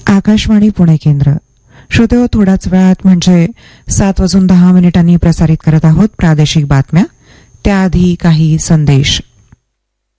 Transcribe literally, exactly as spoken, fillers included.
आकाशवाणी पुणे केंद्र. श्रोतेहो, थोड्याच वेळात म्हणजे सात वाजून दहा मिनिटांनी प्रसारित करत आहोत प्रादेशिक बातम्या. त्याआधी काही संदेश.